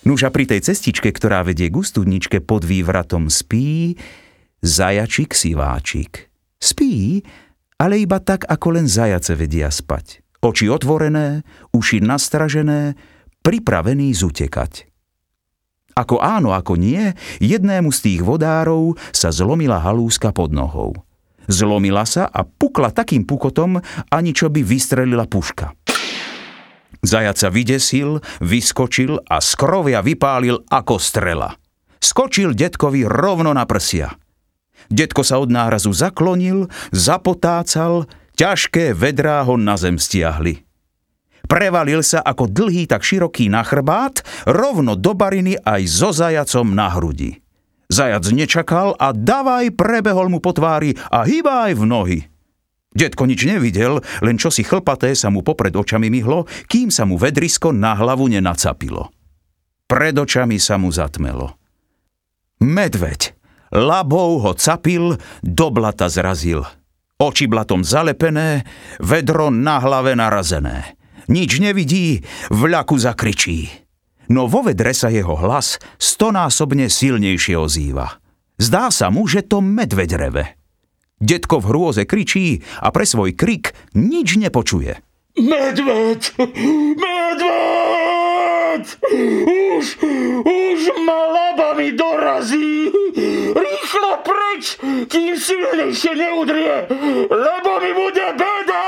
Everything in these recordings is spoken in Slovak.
Nuž a pri tej cestičke, ktorá vedie k studničke pod vývratom spí zajačik siváčik. Spí, ale iba tak, ako len zajace vedia spať. Oči otvorené, uši nastražené, pripravený zutekať. Ako áno, ako nie, jednému z tých vodárov sa zlomila halúska pod nohou. Zlomila sa a pukla takým pukotom, ani čo by vystrelila puška. Zajac sa vydesil, vyskočil a z krovia vypálil ako strela. Skočil detkovi rovno na prsia. Detko sa od nárazu zaklonil, zapotácal, ťažké vedrá ho na zem stiahli. Prevalil sa ako dlhý, tak široký na chrbát, rovno do bariny aj so zajacom na hrudi. Zajac nečakal a davaj prebehol mu po tvári a hýbaj v nohy. Detko nič nevidel, len čosi chlpaté sa mu popred očami myhlo, kým sa mu vedrisko na hlavu nenacapilo. Pred očami sa mu zatmelo. Medveď labou ho capil, do blata zrazil. Oči blatom zalepené, vedro na hlave narazené. Nič nevidí, v ľaku zakričí. No vo vedre sa jeho hlas 100-násobne silnejšie ozýva. Zdá sa mu, že to medveď reve. Detko v hrôze kričí a pre svoj krik nič nepočuje. Medveď! Medveď! Už ma labami dorazí! Rýchlo preč, kým silnejšie neudrie, lebo mi bude beda!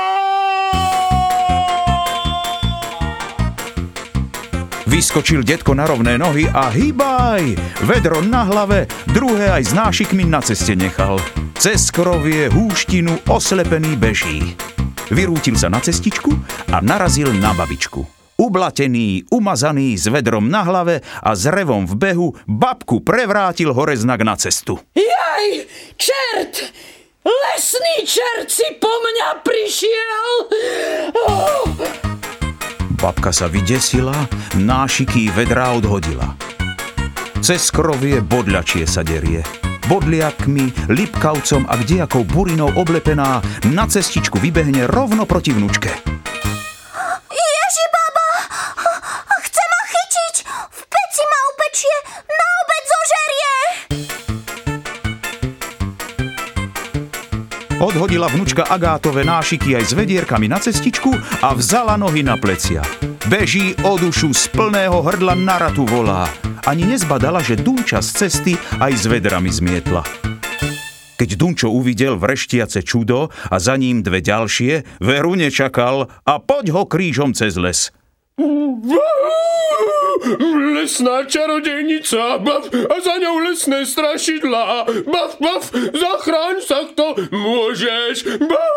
Vyskočil detko na rovné nohy a hýbaj! Vedro na hlave, druhé aj s nášikmi na ceste nechal. Cez krovie, húštinu, oslepený beží. Vyrútil sa na cestičku a narazil na babičku. Ublatený, umazaný, s vedrom na hlave a s revom v behu, babku prevrátil horeznak na cestu. Jaj, čert! Lesný čert si po mňa prišiel! Oh. Babka sa vydesila, nášiky vedrá odhodila. Cez krovie bodľačie sa derie. Bodliakmi, lipkavcom a kdejakou burinou oblepená na cestičku vybehne rovno proti vnučke. Ježi, baba! Chce ma chytiť! V peci ma upečie! Na obed zožerie! Odhodila vnučka Agátove nášiky aj s vedierkami na cestičku a vzala nohy na plecia. Beží o dušu, z plného hrdla na ratu volá. Ani nezbadala, že Dunča z cesty aj s vedrami zmietla. Keď Dunčo uvidel vreštiace čudo a za ním dve ďalšie, veru nečakal a poď ho krížom cez les. Lesná čarodejnica, bav, a za ňou lesné strašidlá. Bav, bav, zachráň sa, kto môžeš. Bav!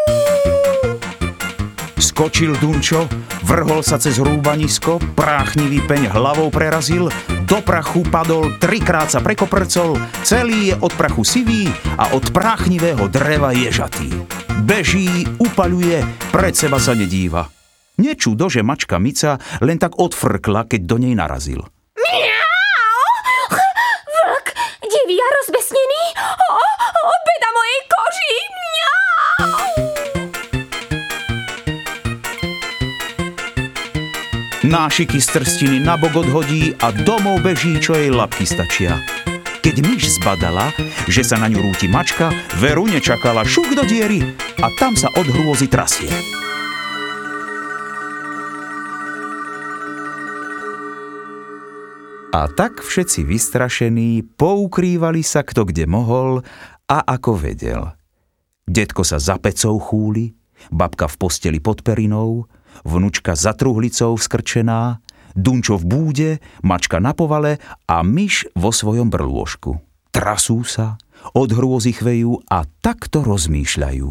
Skočil Dunčo, vrhol sa cez rúbanisko, práchnivý peň hlavou prerazil, do prachu padol, 3-krát sa prekoprcol, celý je od prachu sivý a od práchnivého dreva ježatý. Beží, upaľuje, pred seba sa nedíva. Nečudo, že mačka Mica len tak odfrkla, keď do nej narazil. Miau! Vlk, divý a rozbesnený! Beda mojej koži! Miau! Nášiky z trstiny na bok odhodí a domov beží, čo jej labky stačia. Keď myš zbadala, že sa na ňu rúti mačka, veru nečakala, šuk do diery a tam sa od hrôzy trasie. A tak všetci vystrašení poukrývali sa kto kde mohol a ako vedel. Detko sa za pecou chúli, babka v posteli pod perinou, vnučka za truhlicou skrčená, Dunčo v búde, mačka na povale a myš vo svojom brlôžku. Trasú sa, od hrôzy chvejú a takto rozmýšľajú.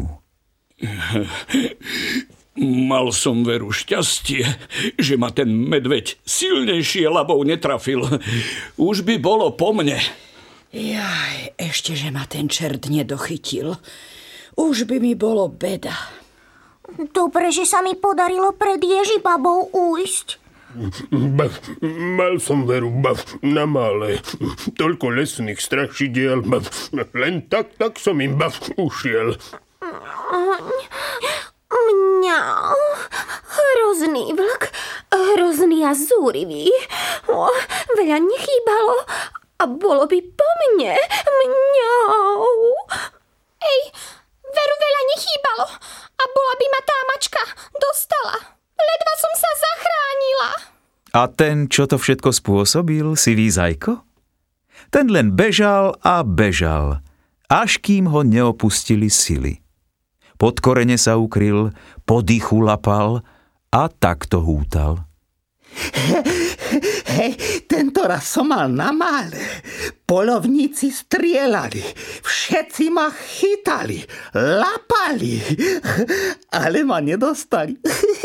Mal som veru šťastie, že ma ten medveď silnejšie labou netrafil. Už by bolo po mne. Jaj, ešte, že ma ten čert nedochytil. Už by mi bolo beda. Dobre, že sa mi podarilo pred Ježibabou ujsť. Bav, mal som veru, bav, na malé. Toľko lesných strašidiel, bav, len tak som im, bav, ušiel. Mňau, hrozný vlk, hrozný a zúrivý. Veľa nechýbalo a bolo by po mne. Mňau. Ej, veru veľa nechýbalo a bola by ma tá mačka dostala. Ledva som sa zachránila. A ten, čo to všetko spôsobil, sivý zajko? Ten len bežal a bežal, až kým ho neopustili sily. Pod korene sa ukryl, po dychu lapal a takto hútal. Tento raz som mal na mále. Polovníci strieľali, všetci ma chytali, lapali, ale ma nedostali.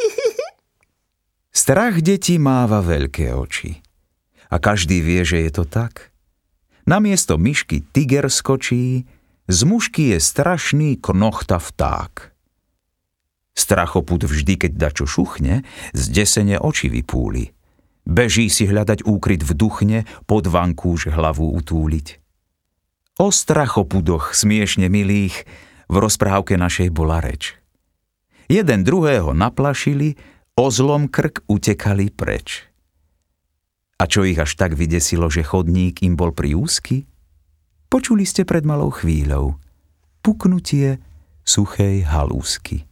Strach detí máva veľké oči. A každý vie, že je to tak. Namiesto myšky tiger skočí, z mušky je strašný knochta vták. Strachopud vždy, keď dačo šuchne, zdesene oči vypúli. Beží si hľadať úkryt v duchne, pod vankúš hlavu utúliť. O strachopudoch smiešne milých v rozprávke našej bola reč. Jeden druhého naplašili, o zlom krk utekali preč. A čo ich až tak vydesilo, že chodník im bol priúzky? Počuli ste pred malou chvíľou puknutie suchej halúsky.